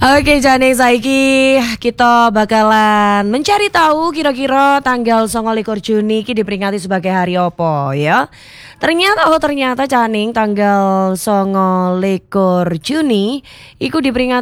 Oke Jane saiki kita bakalan mencari tahu kira-kira tanggal 29 Juni ki diperingati sebagai hari apa ya. Ternyata Caning tanggal 29 Juni iku diperingati